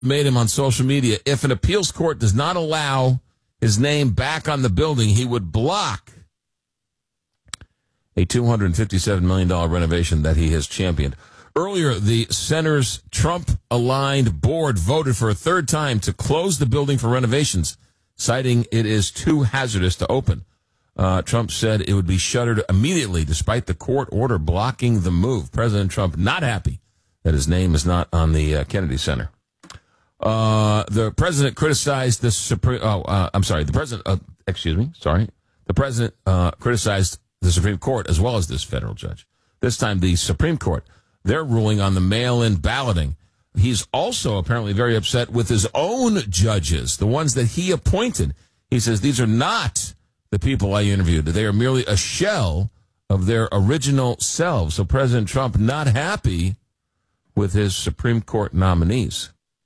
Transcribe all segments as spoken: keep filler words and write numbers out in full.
made him on social media. If an appeals court does not allow his name back on the building, he would block a two hundred fifty-seven million dollars renovation that he has championed. Earlier, the center's Trump-aligned board voted for a third time to close the building for renovations, citing it is too hazardous to open. Uh, Trump said it would be shuttered immediately, despite the court order blocking the move. President Trump not happy that his name is not on the uh, Kennedy Center. Uh, the president criticized the Supreme. Oh, uh, I'm sorry. The president. Uh, excuse me. Sorry. The president uh, criticized the Supreme Court as well as this federal judge. This time, the Supreme Court. They're ruling on the mail-in balloting. He's also apparently very upset with his own judges, the ones that he appointed. He says these are not the people I interviewed. They are merely a shell of their original selves. So President Trump not happy with his Supreme Court nominees.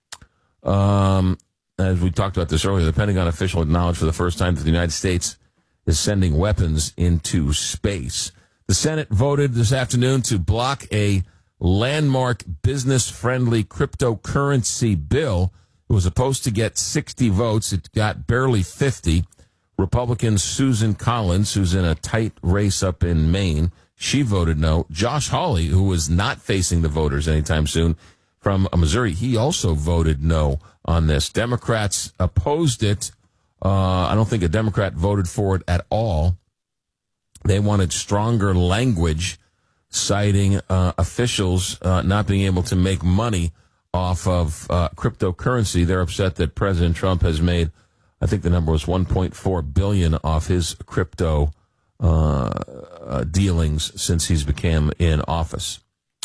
Um, as we talked about this earlier, the Pentagon official acknowledged for the first time that the United States is sending weapons into space. The Senate voted this afternoon to block a landmark business-friendly cryptocurrency bill. It was supposed to get sixty votes. It got barely fifty. Republican Susan Collins, who's in a tight race up in Maine, she voted no. Josh Hawley, who is not facing the voters anytime soon from Missouri, he also voted no on this. Democrats opposed it. Uh, I don't think a Democrat voted for it at all. They wanted stronger language, citing uh, officials uh, not being able to make money off of uh, cryptocurrency. They're upset that President Trump has made, I think the number was one point four billion dollars off his crypto uh, uh, dealings since he's become in office.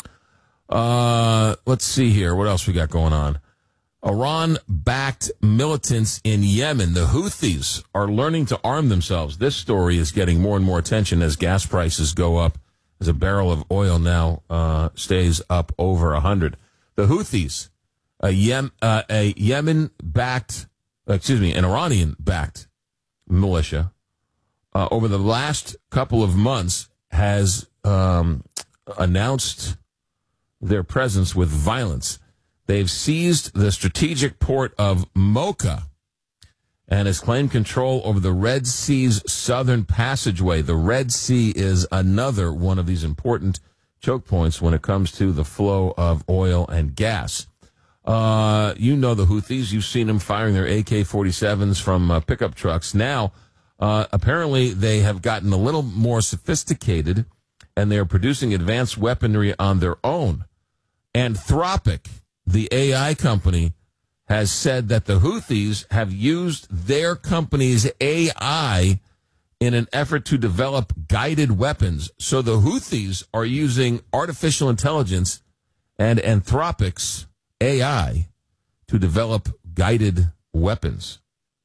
Uh, let's see here. What else we got going on? Iran-backed militants in Yemen, the Houthis, are learning to arm themselves. This story is getting more and more attention as gas prices go up, as a barrel of oil now uh, stays up over one hundred. The Houthis, a, Yem, uh, a Yemen-backed, excuse me, an Iranian-backed militia, uh, over the last couple of months has um, announced their presence with violence. They've seized the strategic port of Mocha and has claimed control over the Red Sea's southern passageway. The Red Sea is another one of these important choke points when it comes to the flow of oil and gas. Uh, you know the Houthis. You've seen them firing their A K forty-sevens from uh, pickup trucks. Now, uh, apparently they have gotten a little more sophisticated, and they are producing advanced weaponry on their own. Anthropic, the A I company, has said that the Houthis have used their company's A I in an effort to develop guided weapons. So the Houthis are using artificial intelligence and Anthropic's A I to develop guided weapons.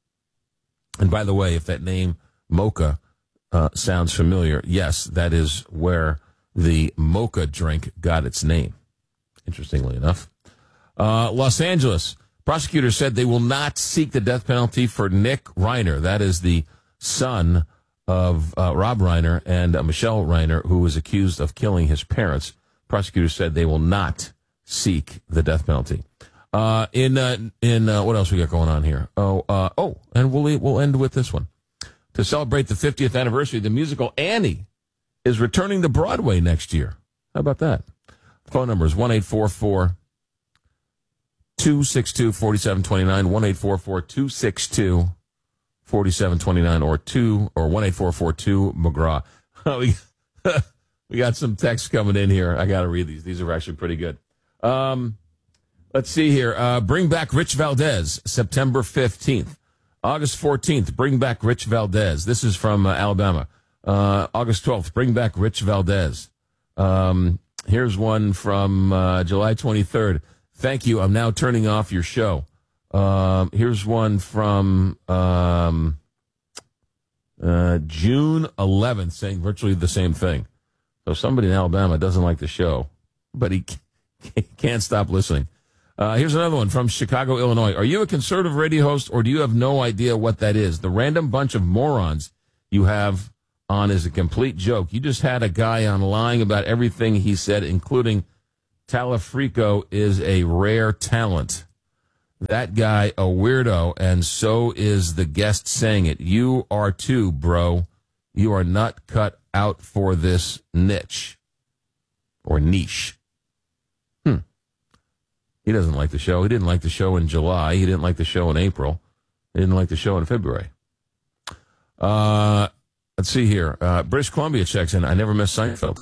And by the way, if that name Mocha uh, sounds familiar, yes, that is where the Mocha drink got its name, interestingly enough. Uh, Los Angeles, prosecutors said they will not seek the death penalty for Nick Reiner. That is the son of uh, Rob Reiner and uh, Michelle Reiner, who was accused of killing his parents. Prosecutors said they will not seek the death penalty. Uh, in uh, in uh, what else we got going on here? Oh, uh, oh, and we'll we'll end with this one. To celebrate the fiftieth anniversary, the musical Annie is returning to Broadway next year. How about that? Phone number is one eight four four, two six two, four seven two nine, one eight four four, two six two, four seven two nine, or two or one eight four four two McGraw. we, we got some texts coming in here. I got to read these. These are actually pretty good. Um, let's see here. Uh, bring back Rich Valdez, September fifteenth. August fourteenth, bring back Rich Valdez. This is from uh, Alabama. Uh, August twelfth, bring back Rich Valdez. Um, here's one from uh, July twenty-third. Thank you. I'm now turning off your show. Um, here's one from um, uh, June eleventh saying virtually the same thing. So somebody in Alabama doesn't like the show, but he can't stop listening. Uh, here's another one from Chicago, Illinois. Are you a conservative radio host, or do you have no idea what that is? The random bunch of morons you have on is a complete joke. You just had a guy on lying about everything he said, including Talafrico is a rare talent. that guy a weirdo, and so is the guest saying it. You are too, bro. You are not cut out for this niche or niche. Hmm. He doesn't like the show. He didn't like the show in July. He didn't like the show in April. He didn't like the show in February. Uh, let's see here. Uh, British Columbia checks in. I never miss Seinfeld.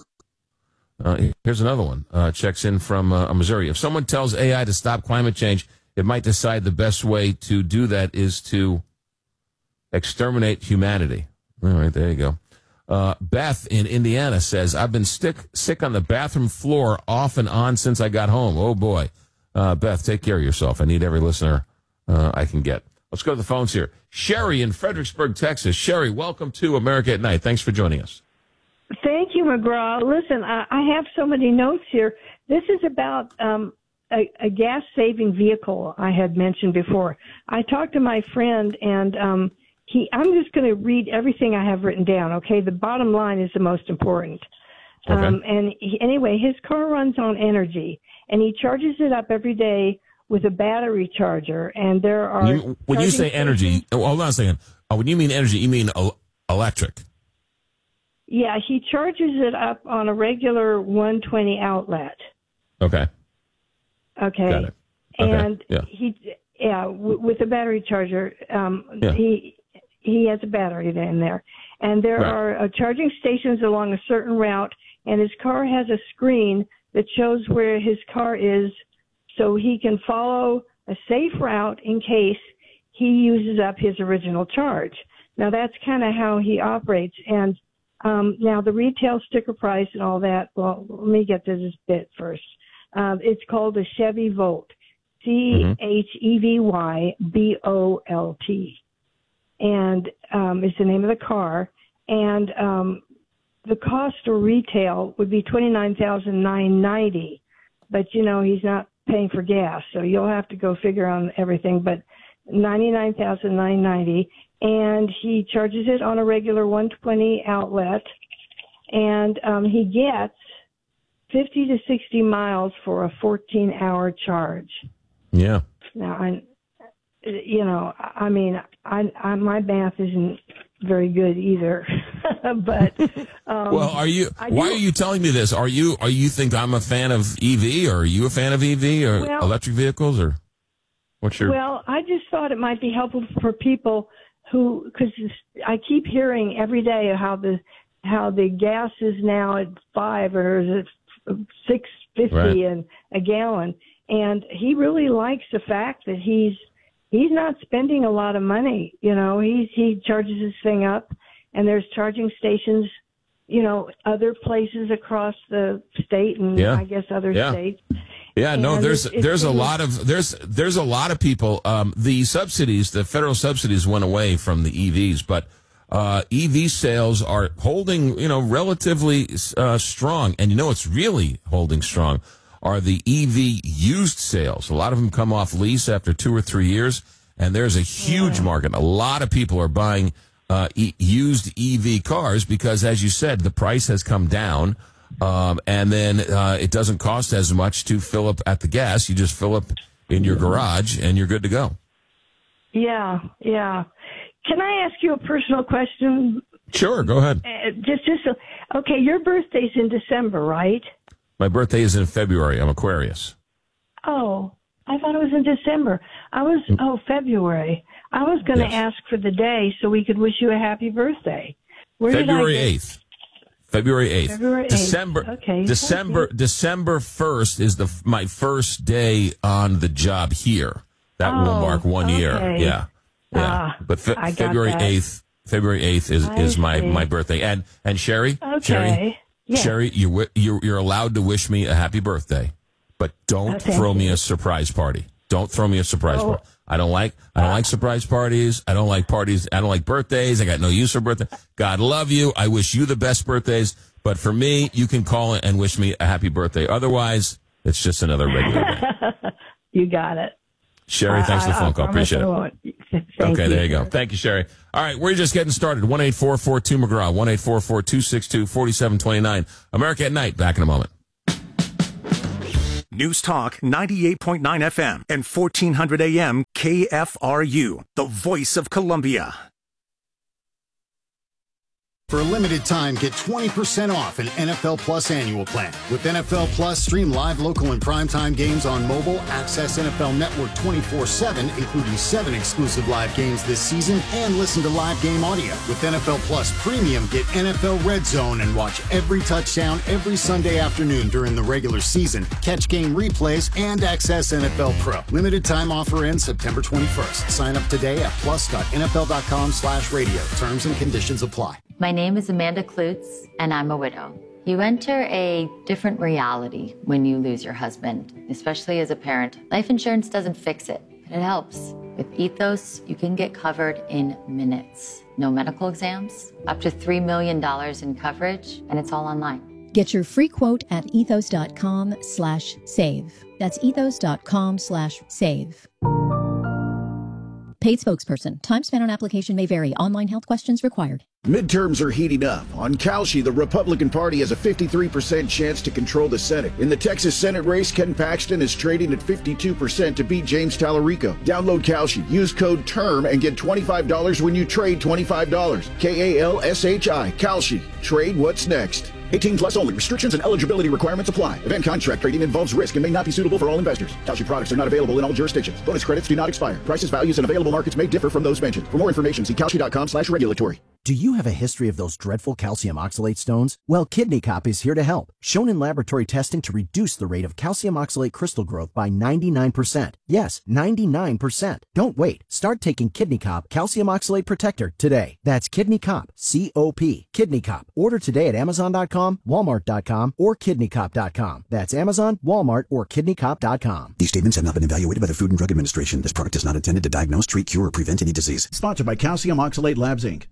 Uh, here's another one. Uh, checks in from uh, Missouri. If someone tells A I to stop climate change, it might decide the best way to do that is to exterminate humanity. All right, there you go. Uh, Beth in Indiana says, I've been stick, sick on the bathroom floor off and on since I got home. Oh, boy. Uh, Beth, take care of yourself. I need every listener uh, I can get. Let's go to the phones here. Sherry in Fredericksburg, Texas. Sherry, welcome to America at Night. Thanks for joining us. Thank you, McGraw. Listen, I, I have so many notes here. This is about um, a, a gas-saving vehicle I had mentioned before. I talked to my friend, and um, he. I'm just going to read everything I have written down, okay? The bottom line is the most important. Okay. Um, and he, anyway, his car runs on energy, and he charges it up every day with a battery charger, and there are... You, when you say energy, oh, hold on a second. Oh, when you mean energy, you mean el- electric. Yeah, he charges it up on a regular one twenty outlet. Okay. Okay. Got it. Okay. And yeah. he, yeah, w- with a battery charger, um, yeah. he he has a battery in there, and there right. are uh, charging stations along a certain route, and his car has a screen that shows where his car is, so he can follow a safe route in case he uses up his original charge. Now that's kind of how he operates, and um, now the retail sticker price and all that. Well, let me get to this bit first. Uh, it's called a Chevy Volt, C H E V Y B O L T, and um, it's the name of the car. And um, the cost of retail would be twenty-nine thousand nine hundred ninety dollars, but you know he's not paying for gas, so you'll have to go figure on everything. But ninety-nine thousand nine hundred ninety dollars, and he charges it on a regular one twenty outlet, and um, he gets fifty to sixty miles for a fourteen hour charge. Yeah. Now, I, you know, I mean, I, I my math isn't very good either, but um, well, are you? I why do, are you telling me this? Are you? Are you think I'm a fan of E V, or are you a fan of E V or well, electric vehicles, or what's your? Well, I just thought it might be helpful for people who, because I keep hearing every day how the how the gas is now at five or is it six fifty right. and a gallon, and he really likes the fact that he's he's not spending a lot of money. You know, he's he charges his thing up, and there's charging stations, you know, other places across the state and yeah. I guess other yeah. states. Yeah, and no, there's it's, it's there's a really, lot of there's there's a lot of people. Um, the subsidies, the federal subsidies, went away from the E Vs, but uh, E V sales are holding, you know, relatively uh, strong. And you know, what's really holding strong are the E V used sales. A lot of them come off lease after two or three years, and there's a huge yeah. market. A lot of people are buying uh, e- used E V cars because, as you said, the price has come down. Um, and then uh, it doesn't cost as much to fill up at the gas. You just fill up in your garage, and you're good to go. Yeah, yeah. Can I ask you a personal question? Sure, go ahead. Uh, just, just a, okay. Your birthday's in December, right? My birthday is in February. I'm Aquarius. Oh, I thought it was in December. I was oh February. I was going to yes. ask for the day so we could wish you a happy birthday. Where February did I get- eighth. February eighth. February eighth. December. Okay. December. December first is the my first day on the job here. That oh, will mark one okay. year. Yeah, yeah. Ah, but fe- I got February that. eighth. February eighth is, I is my, see. my birthday. And and Sherry, Okay. Sherry, Yeah. Sherry, you wi- you're you're allowed to wish me a happy birthday, but don't Oh, thank throw me you. a surprise party. Don't throw me a surprise Oh. party. I don't like I don't like surprise parties. I don't like parties. I don't like birthdays. I got no use for birthday. God love you. I wish you the best birthdays. But for me, you can call and wish me a happy birthday. Otherwise, it's just another regular day. You got it. Sherry, thanks for the I- phone I call. promise Appreciate I it. won't. Thank Okay, you. there you go. Thank you, Sherry. All right, we're just getting started. one eight four four two McGraw, one eight four four two six two four seven two nine. America at Night, back in a moment. News Talk ninety-eight point nine F M and fourteen hundred A M K F R U, the voice of Columbia. For a limited time, get twenty percent off an N F L Plus annual plan. With N F L Plus, stream live, local, and primetime games on mobile, access N F L Network twenty-four seven, including seven exclusive live games this season, and listen to live game audio. With N F L Plus Premium, get N F L Red Zone and watch every touchdown every Sunday afternoon during the regular season, catch game replays, and access N F L Pro. Limited time offer ends September twenty-first. Sign up today at plus.nfl.com slash radio. Terms and conditions apply. My name is Amanda Klutz, and I'm a widow. You enter a different reality when you lose your husband, especially as a parent. Life insurance doesn't fix it, but it helps. With Ethos, you can get covered in minutes. No medical exams, up to three million dollars in coverage, and it's all online. Get your free quote at ethos.com slash save. That's ethos.com slash save. Paid spokesperson. Time spent on application may vary. Online health questions required. Midterms are heating up. On Kalshi, the Republican Party has a fifty-three percent chance to control the Senate. In the Texas Senate race, Ken Paxton is trading at fifty-two percent to beat James Tallarico. Download Kalshi. Use code TERM and get twenty-five dollars when you trade twenty-five dollars. K A L S H I. Kalshi. Trade what's next. eighteen plus only. Restrictions and eligibility requirements apply. Event contract trading involves risk and may not be suitable for all investors. Kalshi products are not available in all jurisdictions. Bonus credits do not expire. Prices, values, and available markets may differ from those mentioned. For more information, see kalshi.com slash regulatory. Do you have a history of those dreadful calcium oxalate stones? Well, Kidney Cop is here to help. Shown in laboratory testing to reduce the rate of calcium oxalate crystal growth by ninety-nine percent. Yes, ninety-nine percent. Don't wait. Start taking Kidney Cop Calcium Oxalate Protector today. That's Kidney Cop, C O P. Kidney Cop. Order today at amazon dot com, walmart dot com, or kidney cop dot com. That's Amazon, Walmart, or kidney cop dot com. These statements have not been evaluated by the Food and Drug Administration. This product is not intended to diagnose, treat, cure, or prevent any disease. Sponsored by Calcium Oxalate Labs, Incorporated.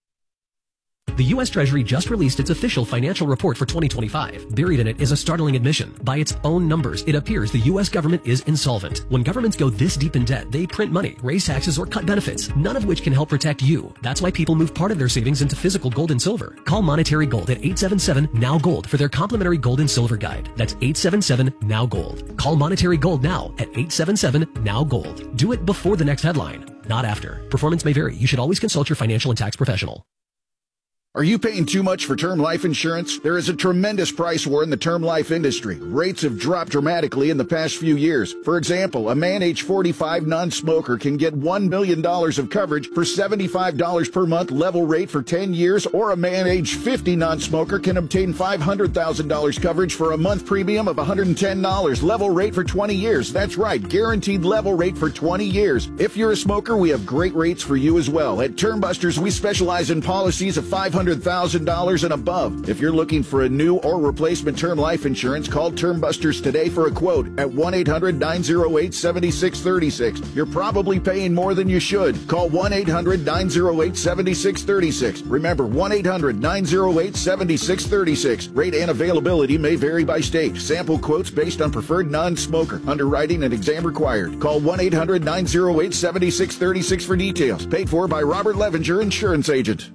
The U S Treasury just released its official financial report for twenty twenty-five. Buried in it is a startling admission. By its own numbers, it appears the U S government is insolvent. When governments go this deep in debt, they print money, raise taxes, or cut benefits, none of which can help protect you. That's why people move part of their savings into physical gold and silver. Call Monetary Gold at eight seven seven, N O W Gold for their complimentary gold and silver guide. That's eight seven seven, N O W Gold. Call Monetary Gold now at eight seven seven, N O W Gold. Do it before the next headline, not after. Performance may vary. You should always consult your financial and tax professional. Are you paying too much for term life insurance? There is a tremendous price war in the term life industry. Rates have dropped dramatically in the past few years. For example, a man age forty-five non-smoker can get one million dollars of coverage for seventy-five dollars per month level rate for ten years, or a man age fifty non-smoker can obtain five hundred thousand dollars coverage for a month premium of one hundred ten dollars level rate for twenty years. That's right, guaranteed level rate for twenty years. If you're a smoker, we have great rates for you as well. At Term Busters, we specialize in policies of five hundred thousand dollars and above. If you're looking for a new or replacement term life insurance, call Term Busters today for a quote at one eight hundred, nine oh eight, seven six three six. You're probably paying more than you should. Call one eight hundred, nine oh eight, seven six three six. Remember, one eight hundred, nine oh eight, seven six three six. Rate and availability may vary by state. Sample quotes based on preferred non-smoker. Underwriting and exam required. Call one eight hundred, nine oh eight, seven six three six for details. Paid for by Robert Levenger, insurance agent.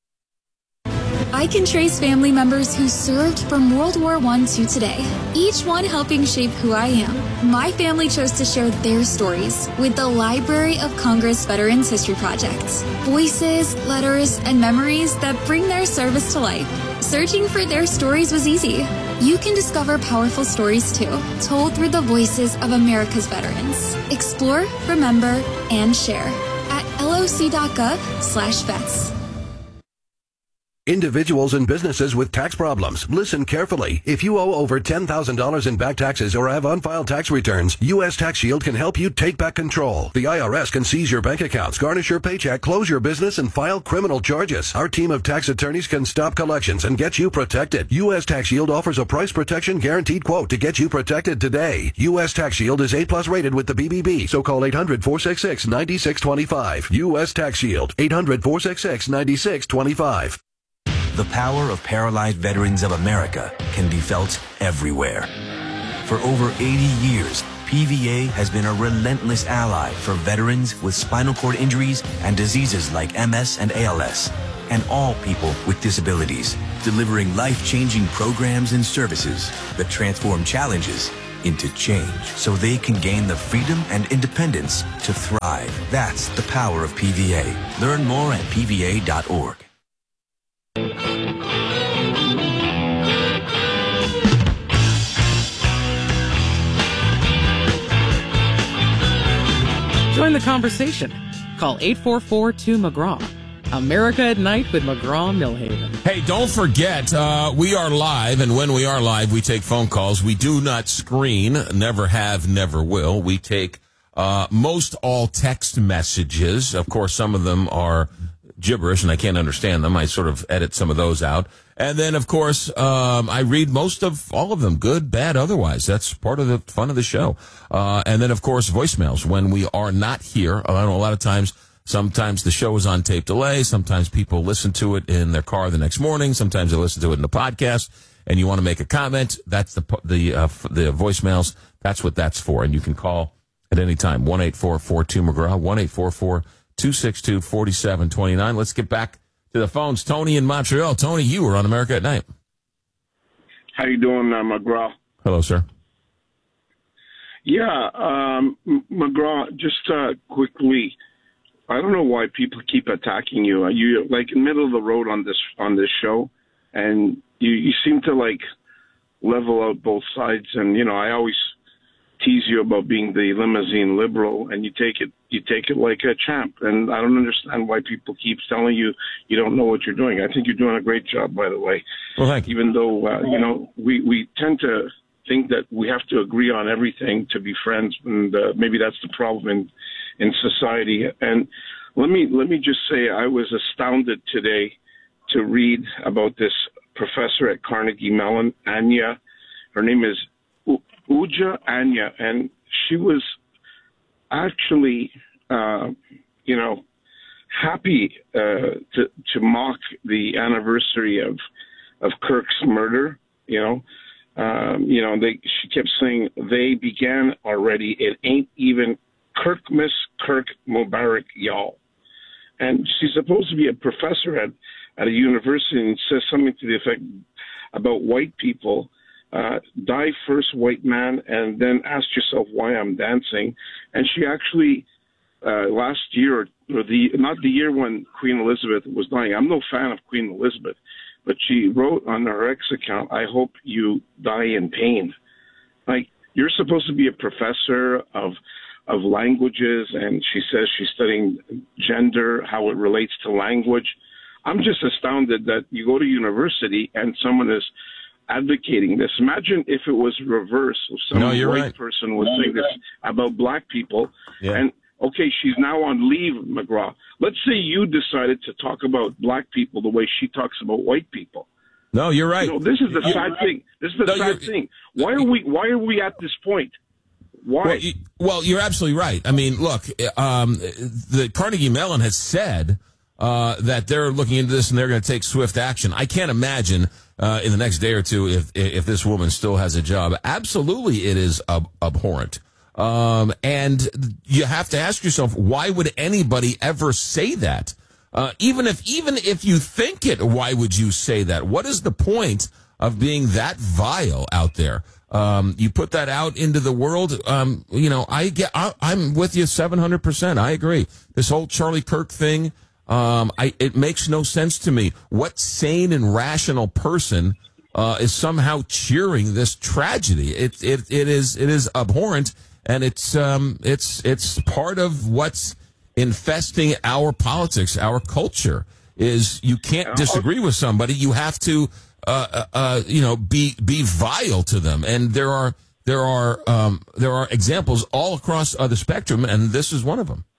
I can trace family members who served from World War One to today, each one helping shape who I am. My family chose to share their stories with the Library of Congress Veterans History Project. Voices, letters, and memories that bring their service to life. Searching for their stories was easy. You can discover powerful stories too, told through the voices of America's veterans. Explore, remember, and share at loc.gov slash vets. Individuals and businesses with tax problems, listen carefully. If you owe over ten thousand dollars in back taxes or have unfiled tax returns, U S Tax Shield can help you take back control. The I R S can seize your bank accounts, garnish your paycheck, close your business, and file criminal charges. Our team of tax attorneys can stop collections and get you protected. U S Tax Shield offers a price protection guaranteed quote to get you protected today. U S Tax Shield is A plus rated with the B B B, so call eight hundred, four six six, nine six two five. U S Tax Shield, eight hundred, four six six, nine six two five. The power of Paralyzed Veterans of America can be felt everywhere. For over eighty years, P V A has been a relentless ally for veterans with spinal cord injuries and diseases like M S and A L S, and all people with disabilities, delivering life-changing programs and services that transform challenges into change so they can gain the freedom and independence to thrive. That's the power of P V A. Learn more at P V A dot org. Join the conversation. Call eight four four, two, McGraw. America at Night with McGraw-Millhaven. Hey, don't forget, uh, we are live, and when we are live, we take phone calls. We do not screen, never have, never will. We take uh, most all text messages. Of course, some of them are gibberish, and I can't understand them. I sort of edit some of those out. And then, of course, um, I read most of all of them, good, bad, otherwise. That's part of the fun of the show. Uh, and then, of course, voicemails when we are not here. I know a lot of times, sometimes the show is on tape delay. Sometimes people listen to it in their car the next morning. Sometimes they listen to it in the podcast. And you want to make a comment, that's the the uh, the voicemails. That's what that's for. And you can call at any time, one eight four four two McGraw, one eight four four two six two four seven two nine. Let's get back to the phones. Tony in Montreal. Tony, you were on America at Night. How you doing, uh, McGraw? Hello, sir. Yeah, um, McGraw, just uh, quickly, I don't know why people keep attacking you. You like in the middle of the road on this on this show, and you, you seem to like level out both sides. And you know, I always tease you about being the limousine liberal, and you take it you take it like a champ. And I don't understand why people keep telling you you don't know what you're doing. I think you're doing a great job, by the way. Well, thank you. Even though uh, you know we we tend to think that we have to agree on everything to be friends, and uh, maybe that's the problem in in society. And let me let me just say, I was astounded today to read about this professor at Carnegie Mellon, Anya. Her name is Uja Anya, and she was actually, uh, you know, happy uh, to to mock the anniversary of of Kirk's murder. You know, um, you know, they she kept saying they began already. It ain't even Kirkmas Kirk Mubarak, y'all. And she's supposed to be a professor at, at a university and says something to the effect about white people. Uh, die first, white man, and then ask yourself why I'm dancing. And she actually, uh, last year, or the not the year when Queen Elizabeth was dying, I'm no fan of Queen Elizabeth, but she wrote on her X account, I hope you die in pain. Like, you're supposed to be a professor of of languages, and she says she's studying gender, how it relates to language. I'm just astounded that you go to university and someone is advocating this. Imagine if it was reverse. If some no, white right. person was saying this about black people. Yeah. And, okay, she's now on leave, McGraw. Let's say you decided to talk about black people the way she talks about white people. No, you're right. You know, this is the you're sad right. thing. This is the no, sad thing. Why are we, why are we at this point? Why? Well, you, well, you're absolutely right. I mean, look, um, the Carnegie Mellon has said uh, that they're looking into this and they're going to take swift action. I can't imagine uh, in the next day or two if if this woman still has a job. Absolutely, it is ab- abhorrent. Um, and you have to ask yourself, why would anybody ever say that? Uh, even if even if you think it, why would you say that? What is the point of being that vile out there? Um, you put that out into the world. Um, you know, I get, I, I'm with you seven hundred percent. I agree. This whole Charlie Kirk thing, um, I, it makes no sense to me. What sane and rational person, uh, is somehow cheering this tragedy? It, it, it is, it is abhorrent, and it's, um, it's, it's part of what's infesting our politics, our culture. Is you can't disagree with somebody. You have to, Uh, uh, you know, be be vile to them, and there are there are um, there are examples all across uh, the spectrum, and this is one of them.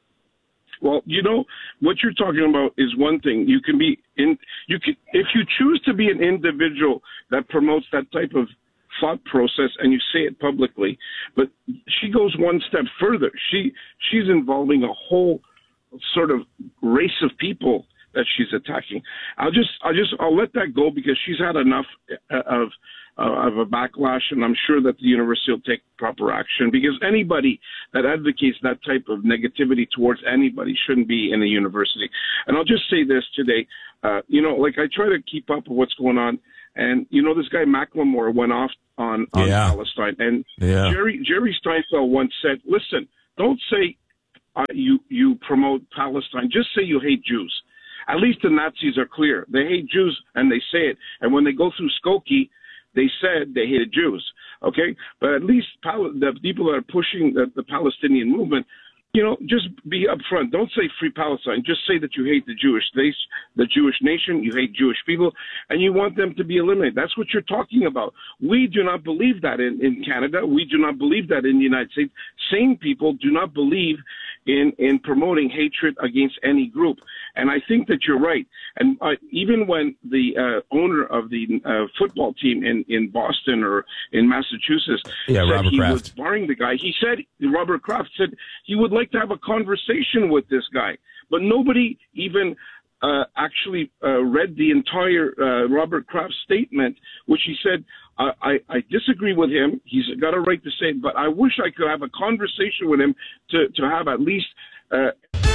Well, you know what you're talking about is one thing. You can be in. You can if you choose to be an individual that promotes that type of thought process, and you say it publicly. But she goes one step further. She she's involving a whole sort of race of people that she's attacking. I'll just, I'll just, I'll let that go because she's had enough of uh, of a backlash, and I'm sure that the university will take proper action. Because anybody that advocates that type of negativity towards anybody shouldn't be in a university. And I'll just say this today, uh, you know, like I try to keep up with what's going on, And, you know, this guy Macklemore went off on, on yeah. Palestine. And yeah. Jerry Jerry Steinfeld once said, listen, don't say uh, you, you promote Palestine. Just say you hate Jews. At least the Nazis are clear. They hate Jews, and they say it. And when they go through Skokie, they said they hated Jews. Okay? But at least Pal- the people that are pushing the, the Palestinian movement, you know, just be upfront. Don't say free Palestine. Just say that you hate the Jewish nation, the Jewish nation, you hate Jewish people, and you want them to be eliminated. That's what you're talking about. We do not believe that in, in Canada. We do not believe that in the United States. Sane people do not believe in, in promoting hatred against any group. And I think that you're right. And uh, even when the uh, owner of the uh, football team in, in Boston or in Massachusetts yeah, said Robert he Kraft. was barring the guy, he said, Robert Kraft said he would like to have a conversation with this guy. But nobody even uh, actually uh, read the entire uh, Robert Kraft statement, which he said, I, I, I disagree with him. He's got a right to say it, but I wish I could have a conversation with him to, to have at least... Uh,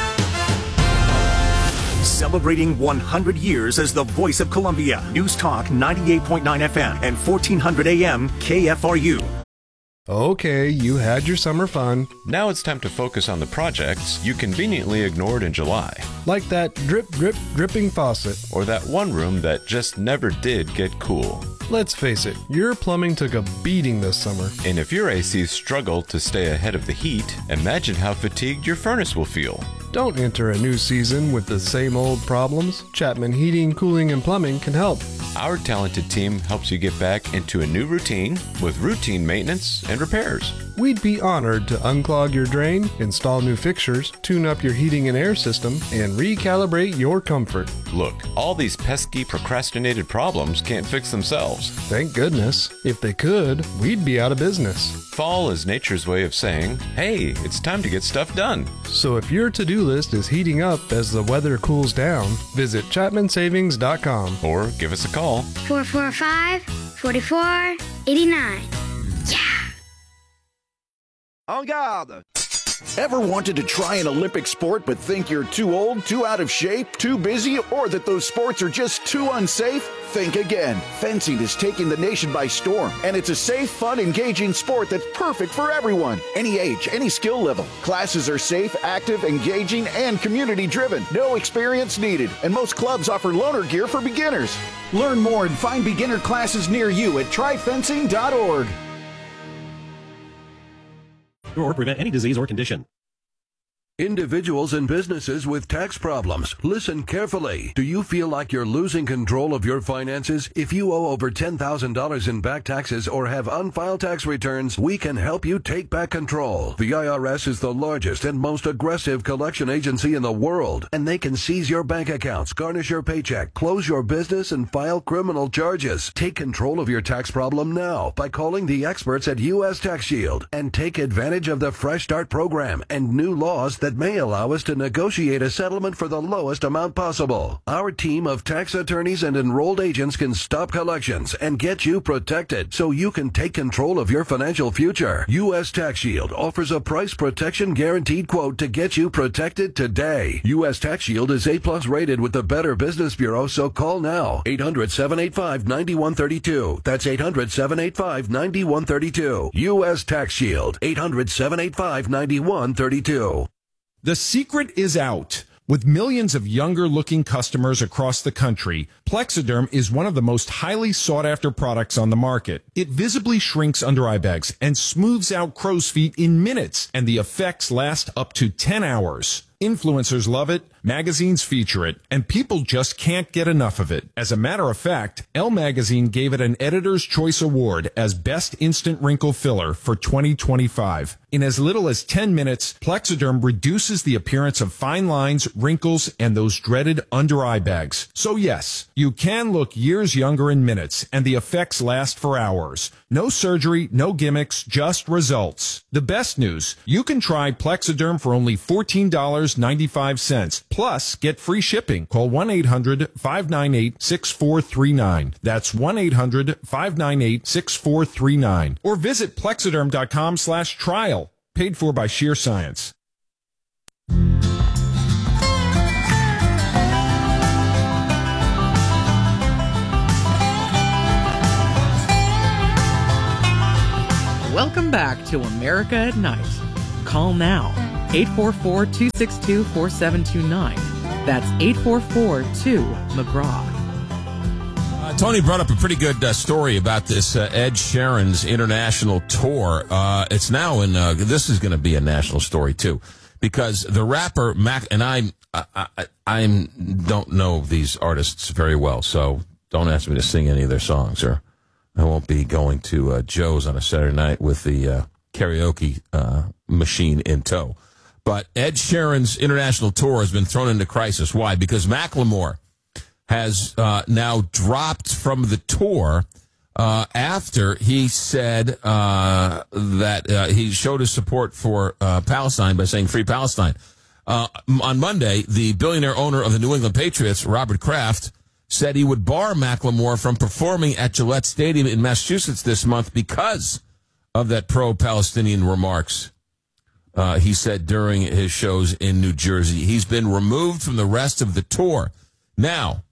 Celebrating one hundred years as the voice of Columbia. News Talk ninety-eight point nine F M and fourteen hundred A M K F R U. Okay, you had your summer fun. Now it's time to focus on the projects you conveniently ignored in July. Like that drip, drip, dripping faucet. Or that one room that just never did get cool. Let's face it, your plumbing took a beating this summer. And if your A C struggled to stay ahead of the heat, imagine how fatigued your furnace will feel. Don't enter a new season with the same old problems. Chapman Heating, Cooling, and Plumbing can help. Our talented team helps you get back into a new routine with routine maintenance and repairs. We'd be honored to unclog your drain, install new fixtures, tune up your heating and air system, and recalibrate your comfort. Look, all these pesky procrastinated problems can't fix themselves. Thank goodness. If they could, we'd be out of business. Fall is nature's way of saying, hey, it's time to get stuff done. So if your to-do list is heating up as the weather cools down, visit Chapman Savings dot com or give us a call. four four five, four four eight nine. Yeah! En garde! Ever wanted to try an Olympic sport but think you're too old, too out of shape, too busy, or that those sports are just too unsafe? Think again. Fencing is taking the nation by storm, and it's a safe, fun, engaging sport that's perfect for everyone. Any age, any skill level. Classes are safe, active, engaging, and community-driven. No experience needed, and most clubs offer loaner gear for beginners. Learn more and find beginner classes near you at try fencing dot org. Or prevent any disease or condition. Individuals and businesses with tax problems, listen carefully. Do you feel like you're losing control of your finances? If you owe over ten thousand dollars in back taxes or have unfiled tax returns, we can help you take back control. The I R S is the largest and most aggressive collection agency in the world, and they can seize your bank accounts, garnish your paycheck, close your business, and file criminal charges. Take control of your tax problem now by calling the experts at U S Tax Shield and take advantage of the Fresh Start program and new laws that may allow us to negotiate a settlement for the lowest amount possible. Our team of tax attorneys and enrolled agents can stop collections and get you protected so you can take control of your financial future. U S Tax Shield offers a price protection guaranteed quote to get you protected today. U S Tax Shield is A plus rated with the Better Business Bureau, so call now. eight hundred, seven eight five, nine one three two. That's eight hundred, seven eight five, nine one three two. U S Tax Shield. eight hundred, seven eight five, nine one three two. The secret is out. With millions of younger-looking customers across the country, Plexiderm is one of the most highly sought-after products on the market. It visibly shrinks under-eye bags and smooths out crow's feet in minutes, and the effects last up to ten hours. Influencers love it, magazines feature it, and people just can't get enough of it. As a matter of fact, Elle Magazine gave it an Editor's Choice Award as Best Instant Wrinkle Filler for twenty twenty-five. In as little as ten minutes, Plexiderm reduces the appearance of fine lines, wrinkles, and those dreaded under-eye bags. So yes, you can look years younger in minutes, and the effects last for hours. No surgery, no gimmicks, just results. The best news, you can try Plexiderm for only fourteen dollars and ninety-five cents. Plus, get free shipping. Call one eight hundred, five nine eight, six four three nine. That's one eight hundred, five nine eight, six four three nine. Or visit Plexiderm.com slash trial. Paid for by Sheer Science. Welcome back to America at Night. Call now, eight four four, two six two, four seven two nine. That's eight four four, two, McGraw. Uh, Tony brought up a pretty good uh, story about this uh, Ed Sheeran's international tour. Uh, it's now in, uh, this is going to be a national story too, because the rapper Mac, and I, I, I I'm, don't know these artists very well, so don't ask me to sing any of their songs, or I won't be going to uh, Joe's on a Saturday night with the uh, karaoke uh, machine in tow. But Ed Sheeran's international tour has been thrown into crisis. Why? Because Macklemore has uh, now dropped from the tour uh, after he said uh, that uh, he showed his support for uh, Palestine by saying Free Palestine. Uh, on Monday, the billionaire owner of the New England Patriots, Robert Kraft, said he would bar Macklemore from performing at Gillette Stadium in Massachusetts this month because of that pro-Palestinian remarks. Uh, he said during his shows in New Jersey. He's been removed from the rest of the tour. Now,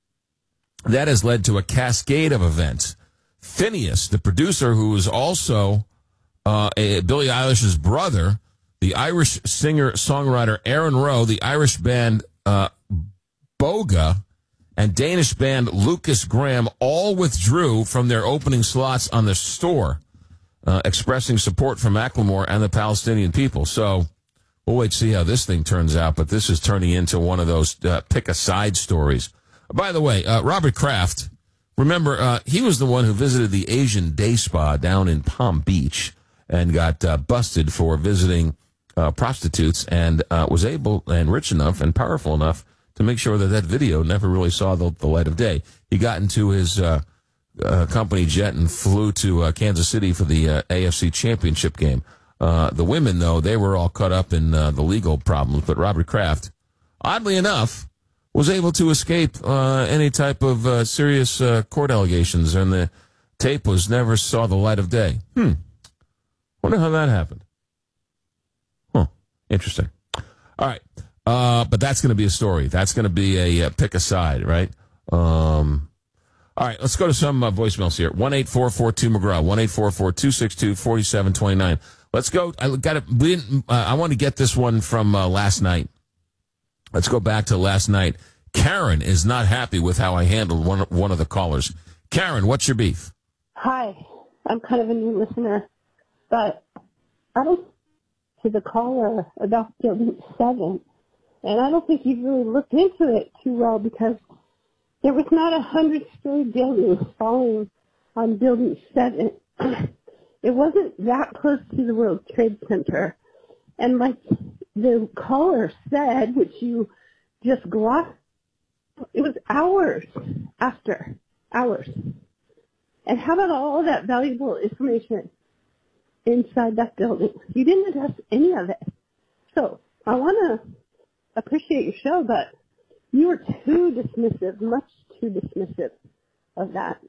that has led to a cascade of events. Phineas, the producer, who is also uh, a, Billie Eilish's brother, the Irish singer-songwriter Aaron Rowe, the Irish band uh, Boga, and Danish band Lucas Graham all withdrew from their opening slots on the store, uh, expressing support for Macklemore and the Palestinian people. So we'll wait to see how this thing turns out, but this is turning into one of those uh, pick-a-side stories. By the way, uh, Robert Kraft, remember, uh, he was the one who visited the Asian Day Spa down in Palm Beach and got uh, busted for visiting uh, prostitutes, and uh, was able and rich enough and powerful enough to make sure that that video never really saw the, the light of day. He got into his uh, uh, company jet and flew to uh, Kansas City for the uh, A F C Championship game. Uh, the women, though, they were all caught up in uh, the legal problems, but Robert Kraft, oddly enough, was able to escape uh, any type of uh, serious uh, court allegations, and the tape was never saw the light of day. Hmm. Wonder how that happened. Huh. Interesting. All right. Uh, but that's going to be a story. That's going to be a, a pick a side, right? Um, all right. Let's go to some uh, voicemails here. one eight four four two McGraw. one eight four four, two six two, four seven two nine. Let's go. I got it. We didn't, uh, I want to get this one from uh, last night. Let's go back to last night. Karen is not happy with how I handled one, one of the callers. Karen, what's your beef? Hi. I'm kind of a new listener, but I don't to the caller about Building seven, and I don't think you've really looked into it too well, because there was not a hundred-story building falling on Building seven. It wasn't that close to the World Trade Center, and like the caller said, which you just glossed, it was hours after, hours. And how about all that valuable information inside that building? You didn't address any of it. So I want to appreciate your show, but you were too dismissive, much too dismissive of that.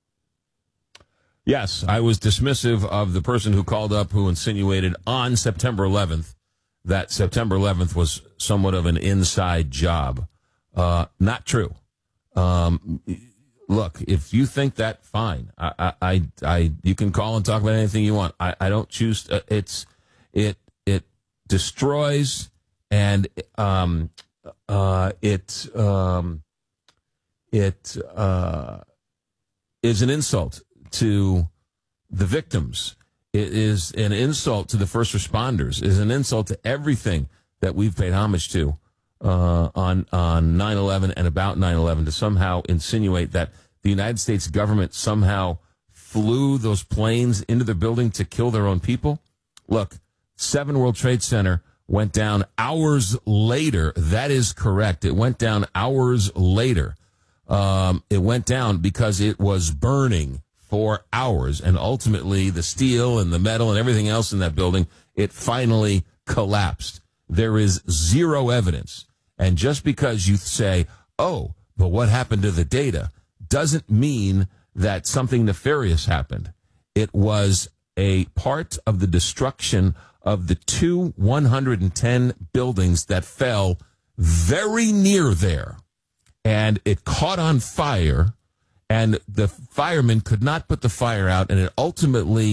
Yes, I was dismissive of the person who called up who insinuated on September eleventh that September eleventh was somewhat of an inside job. Uh, not true. Um, look, if you think that, fine. I, I, I, you can call and talk about anything you want. I, I don't choose. To, it's, it, it destroys and, um, uh, it, um, it, uh, is an insult to the victims. It is an insult to the first responders. It is an insult to everything that we've paid homage to uh, on on nine eleven and about nine eleven, to somehow insinuate that the United States government somehow flew those planes into the building to kill their own people. Look, seven World Trade Center went down hours later. That is correct. It went down hours later. Um, it went down because it was burning for hours, and ultimately the steel and the metal and everything else in that building, it finally collapsed. There is zero evidence. And just because you say, oh, but what happened to the data, doesn't mean that something nefarious happened. It was a part of the destruction of the two one hundred ten buildings that fell very near there. And it caught on fire, and the firemen could not put the fire out, and it ultimately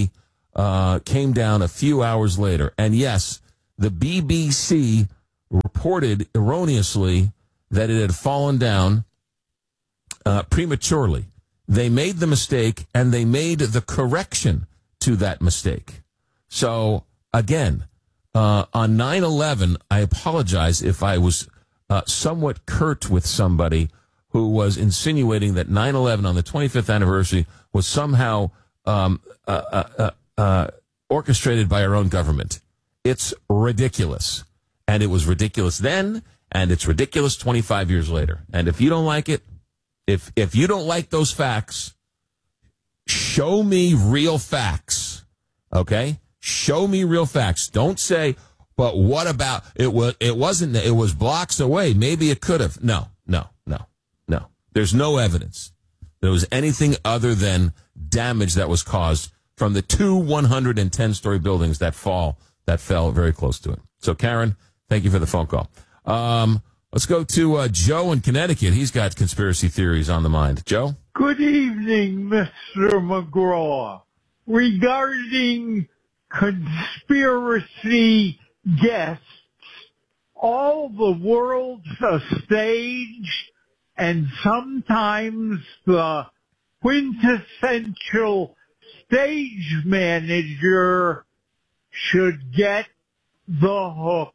uh, came down a few hours later. And yes, the B B C reported erroneously that it had fallen down uh, prematurely. They made the mistake, and they made the correction to that mistake. So, again, uh, on nine eleven, I apologize if I was uh, somewhat curt with somebody who was insinuating that nine eleven on the twenty-fifth anniversary was somehow um, uh, uh, uh, uh, orchestrated by our own government. It's ridiculous. And it was ridiculous then, and it's ridiculous twenty-five years later. And if you don't like it, if if you don't like those facts, show me real facts, okay? Show me real facts. Don't say, but what about, it was, it wasn't, it was blocks away. Maybe it could have. No, no, no, no. There's no evidence there was anything other than damage that was caused from the two one hundred ten story buildings that fall, that fell very close to it. So, Karen, thank you for the phone call. Um, let's go to uh, Joe in Connecticut. He's got conspiracy theories on the mind. Joe? Good evening, Mister McGraw. Regarding conspiracy guests, all the world's a stage, and sometimes the quintessential stage manager should get the hook.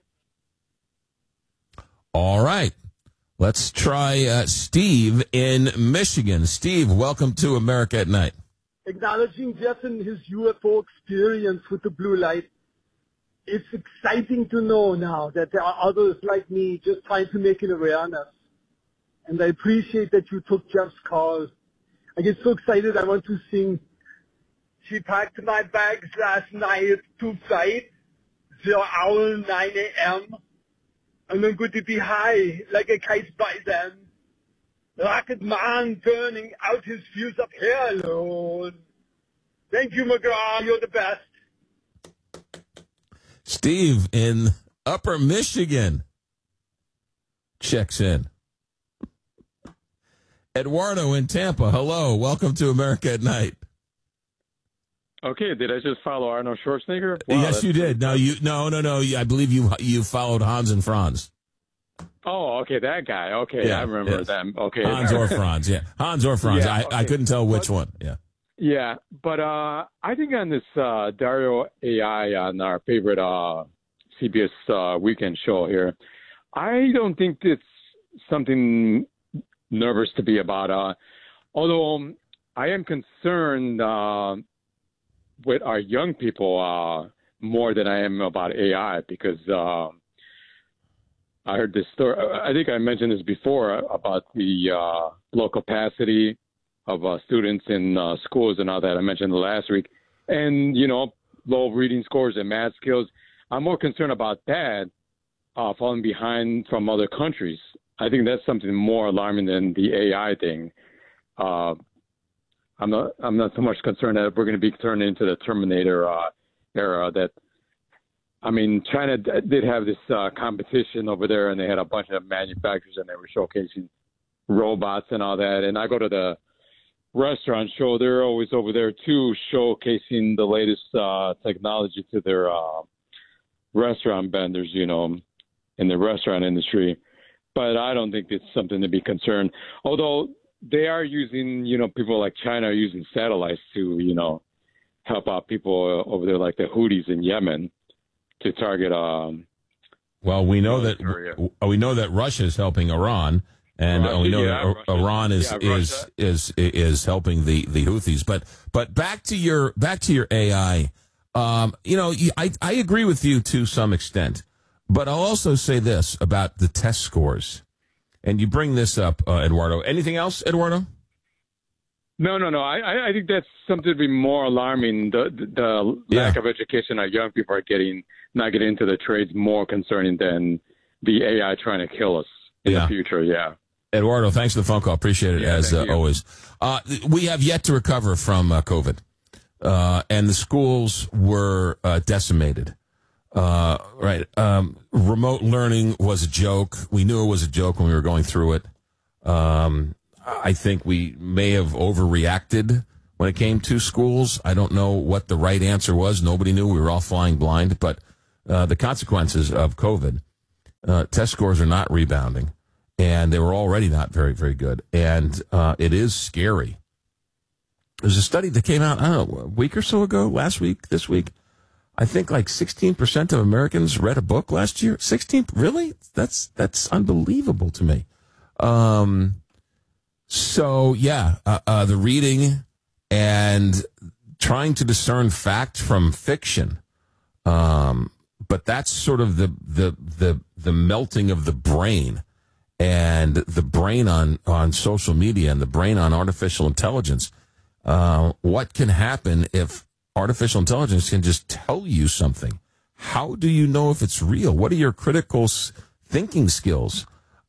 All right. Let's try uh, Steve in Michigan. Steve, welcome to America at Night. Acknowledging Jeff and his U F O experience with the blue light, it's exciting to know now that there are others like me just trying to make an awareness. And I appreciate that you took Jeff's call. I get so excited I want to sing. She packed my bags last night to flight, zero hour nine a.m., and I'm going to be high like a kite by then. Rocket man burning out his fuse up here alone. Thank you, McGraw. You're the best. Steve in Upper Michigan checks in. Eduardo in Tampa. Hello. Welcome to America at Night. Okay, did I just follow Arnold Schwarzenegger? Wow, yes, you did. No, you no, no, no. I believe you you followed Hans and Franz. Oh, okay, that guy. Okay, yeah, I remember yes. them. Okay, Hans or Franz. Yeah, Hans or Franz. Yeah, I, okay. I couldn't tell which but, one. Yeah. Yeah, but uh, I think on this uh, Dario A I on our favorite uh, C B S uh, weekend show here, I don't think it's something nervous to be about. Uh, although um, I am concerned uh, with our young people uh, more than I am about A I because uh, I heard this story. I think I mentioned this before about the uh, low capacity of uh, students in uh, schools and all that. I mentioned last week. And, you know, low reading scores and math skills. I'm more concerned about that uh, falling behind from other countries. I think that's something more alarming than the A I thing. Uh, I'm not I'm not so much concerned that we're going to be turned into the Terminator uh, era. That I mean, China did have this uh, competition over there, and they had a bunch of manufacturers, and they were showcasing robots and all that. And I go to the restaurant show; they're always over there too, showcasing the latest uh, technology to their uh, restaurant vendors, you know, in the restaurant industry. But I don't think it's something to be concerned. Although they are using, you know, people like China are using satellites to, you know, help out people over there like the Houthis in Yemen to target. Um, well, we know that we know that Russia is helping Iran, and Russia, we know yeah, that Russia, Iran is yeah, is, is is is helping the, the Houthis. But but back to your back to your A I. Um, you know, I I agree with you to some extent. But I'll also say this about the test scores. And you bring this up, uh, Eduardo. Anything else, Eduardo? No, no, no. I, I think that's something to be more alarming. The, the, the yeah. lack of education our young people are getting, not getting into the trades, more concerning than the A I trying to kill us in yeah. the future. Yeah. Eduardo, thanks for the phone call. Appreciate it, yeah, as uh, always. Uh, we have yet to recover from uh, COVID. Uh, and the schools were uh, decimated. Uh, right. Um, remote learning was a joke. We knew it was a joke when we were going through it. Um, I think we may have overreacted when it came to schools. I don't know what the right answer was. Nobody knew. We were all flying blind. But uh, the consequences of COVID, uh, test scores are not rebounding, and they were already not very, very good. And uh, it is scary. There's a study that came out, I don't know, a week or so ago, last week, this week. I think like sixteen percent of Americans read a book last year. sixteen, really? That's that's unbelievable to me. Um, so, yeah, uh, uh, the reading and trying to discern fact from fiction. Um, but that's sort of the, the, the, the melting of the brain, and the brain on, on social media and the brain on artificial intelligence. Uh, what can happen if artificial intelligence can just tell you something? How do you know if it's real? What are your critical s- thinking skills?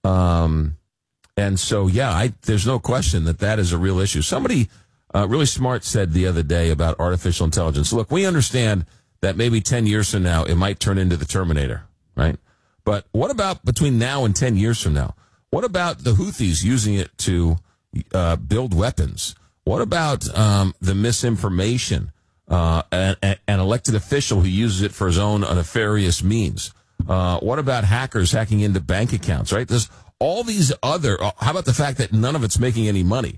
Um, and so, yeah, I, there's no question that that is a real issue. Somebody uh, really smart said the other day about artificial intelligence, look, we understand that maybe ten years from now it might turn into the Terminator, right? But what about between now and ten years from now? What about the Houthis using it to uh, build weapons? What about um, the misinformation? Uh, an, an elected official who uses it for his own nefarious means. Uh, what about hackers hacking into bank accounts, right? There's all these other, uh, how about the fact that none of it's making any money?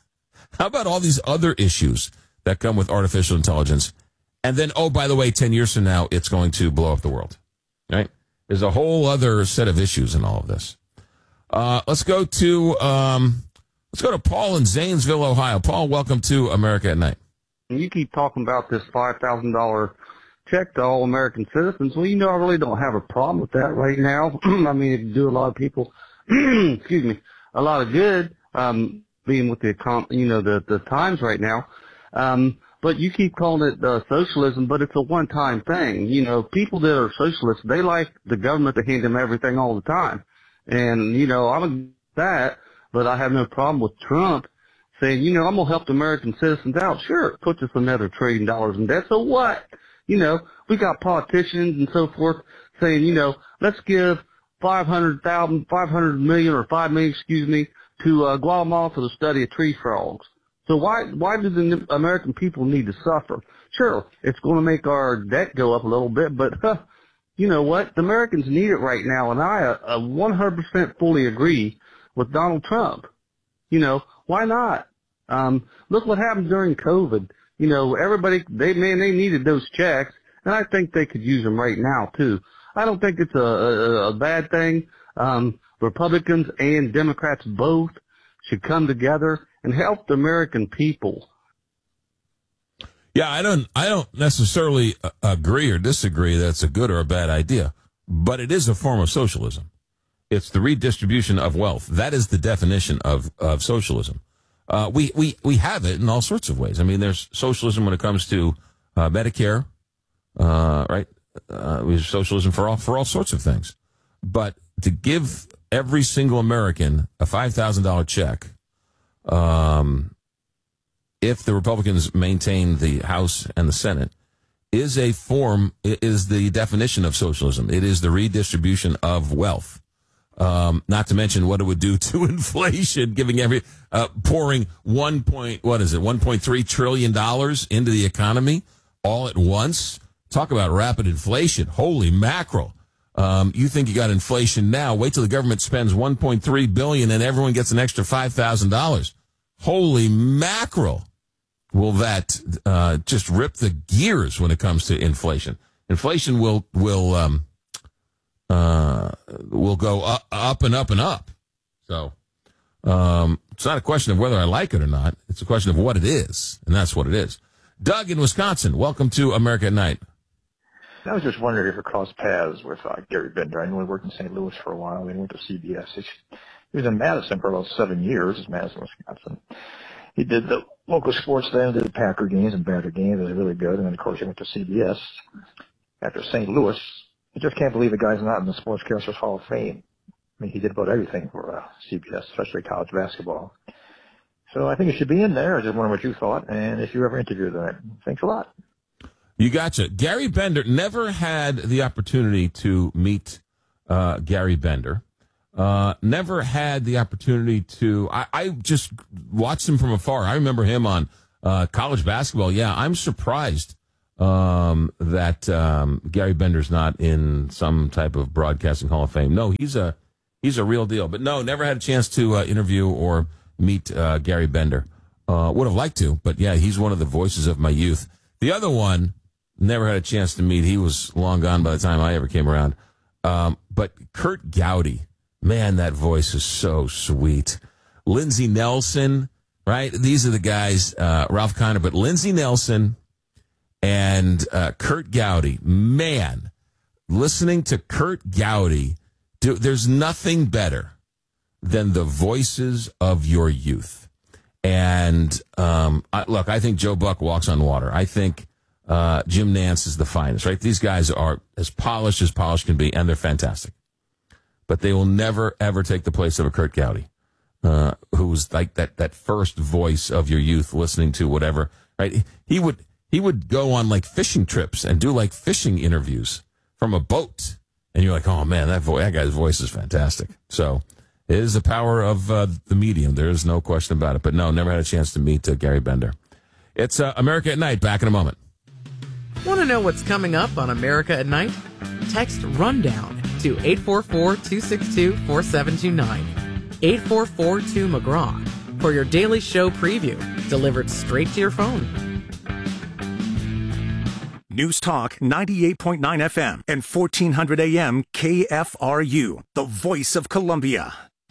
How about all these other issues that come with artificial intelligence? And then, oh, by the way, ten years from now, it's going to blow up the world, right? There's a whole other set of issues in all of this. Uh, let's go to, um, let's go to Paul in Zanesville, Ohio. Paul, welcome to America at Night. You keep talking about this five thousand dollars check to all American citizens. Well, you know, I really don't have a problem with that right now. I mean, it do a lot of people, excuse me, a lot of good, um, being with the, you know, the, the times right now. Um, but you keep calling it uh, socialism, but it's a one-time thing. You know, people that are socialists, they like the government to hand them everything all the time. And, you know, I'm against that, but I have no problem with Trump saying, you know, I'm going to help the American citizens out. Sure, it puts us another trillion dollars in debt. So what? You know, we got politicians and so forth saying, you know, let's give five hundred thousand, five hundred million or five million, excuse me, to uh, Guatemala for the study of tree frogs. So why, why do the American people need to suffer? Sure, it's going to make our debt go up a little bit, but huh, you know what? The Americans need it right now, and I uh, one hundred percent fully agree with Donald Trump. You know, why not? Um, look what happened during COVID. You know, everybody, they, man, they needed those checks, and I think they could use them right now, too. I don't think it's a, a, a bad thing. Um, Republicans and Democrats both should come together and help the American people. Yeah, I don't, I don't necessarily agree or disagree that it's a good or a bad idea, but it is a form of socialism. It's the redistribution of wealth. That is the definition of, of socialism. Uh, we, we, we have it in all sorts of ways. I mean, there's socialism when it comes to uh, Medicare, uh, right? Uh, we have socialism for all, for all sorts of things. But to give every single American a five thousand dollars check, um, if the Republicans maintain the House and the Senate, is a form, is the definition of socialism. It is the redistribution of wealth. Um, not to mention what it would do to inflation, giving every, uh, pouring one point, what is it, one point three trillion dollars into the economy all at once. Talk about rapid inflation. Holy mackerel. Um, you think you got inflation now. Wait till the government spends one point three billion dollars and everyone gets an extra five thousand dollars. Holy mackerel. Will that, uh, just rip the gears when it comes to inflation? Inflation will, will, um, uh, will go up, up and up and up. So, um, it's not a question of whether I like it or not. It's a question of what it is. And that's what it is. Doug in Wisconsin, welcome to America at Night. I was just wondering if it crossed paths with uh, Gary Bender. I know he worked in Saint Louis for a while. Then he went to C B S. He, he was in Madison for about seven years. It's Madison, Wisconsin. He did the local sports then, did the Packer games and Badger games. It was really good. And then, of course, he went to C B S after Saint Louis. I just can't believe the guy's not in the Sportscasters Hall of Fame. I mean, he did about everything for uh, C B S, especially college basketball. So I think it should be in there. I just wonder what you thought, and if you ever interviewed him. Thanks a lot. You gotcha. Gary Bender, never had the opportunity to meet uh, Gary Bender. Uh, never had the opportunity to, I, I just watched him from afar. I remember him on Uh, college basketball, yeah, I'm surprised um, that um, Gary Bender's not in some type of broadcasting Hall of Fame. No, he's a he's a real deal. But no, never had a chance to uh, interview or meet uh, Gary Bender. Uh, would have liked to, but yeah, he's one of the voices of my youth. The other one, never had a chance to meet. He was long gone by the time I ever came around. Um, but Kurt Gowdy, man, that voice is so sweet. Lindsey Nelson, right? These are the guys, uh, Ralph Kiner, but Lindsey Nelson and uh, Kurt Gowdy, man, listening to Kurt Gowdy, do, there's nothing better than the voices of your youth. And um, I, look, I think Joe Buck walks on water. I think uh, Jim Nance is the finest, right? These guys are as polished as polished can be, and they're fantastic. But they will never, ever take the place of a Kurt Gowdy. Uh, who's like that, that first voice of your youth listening to whatever, right? He would, he would go on like fishing trips and do like fishing interviews from a boat. And you're like, oh man, that voice, that guy's voice is fantastic. So it is the power of uh, the medium. There is no question about it. But no, never had a chance to meet uh, Gary Bender. It's uh, America at Night. Back in a moment. Want to know what's coming up on America at Night? Text RUNDOWN to eight four four, two six two, four seven two nine. eight four four two McGraw for your daily show preview, delivered straight to your phone. News Talk ninety-eight point nine F M and fourteen hundred A M K F R U, the voice of Columbia.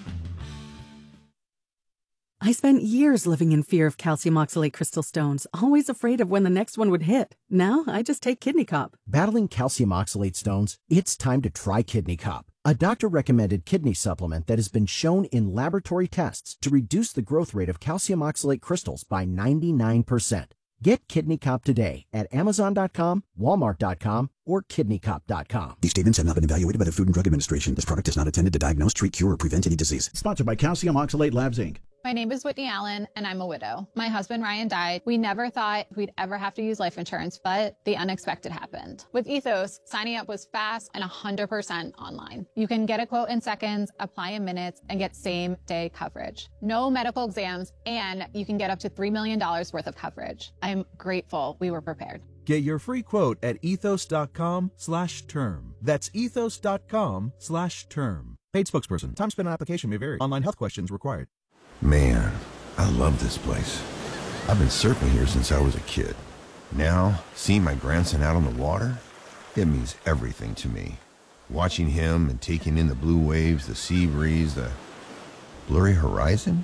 I spent years living in fear of calcium oxalate crystal stones, always afraid of when the next one would hit. Now I just take Kidney Cop. Battling calcium oxalate stones? It's time to try Kidney Cop, a doctor-recommended kidney supplement that has been shown in laboratory tests to reduce the growth rate of calcium oxalate crystals by ninety-nine percent. Get Kidney Cop today at Amazon dot com, Walmart dot com, or Kidney Cop dot com. These statements have not been evaluated by the Food and Drug Administration. This product is not intended to diagnose, treat, cure, or prevent any disease. Sponsored by Calcium Oxalate Labs, Incorporated. My name is Whitney Allen, and I'm a widow. My husband, Ryan, died. We never thought we'd ever have to use life insurance, but the unexpected happened. With Ethos, signing up was fast and one hundred percent online. You can get a quote in seconds, apply in minutes, and get same-day coverage. No medical exams, and you can get up to three million dollars worth of coverage. I'm grateful we were prepared. Get your free quote at ethos.com slash term. That's ethos.com slash term. Paid spokesperson. Time spent on application may vary. Online health questions required. Man, I love this place. I've been surfing here since I was a kid. Now, seeing my grandson out on the water, it means everything to me. Watching him and taking in the blue waves, the sea breeze, the blurry horizon.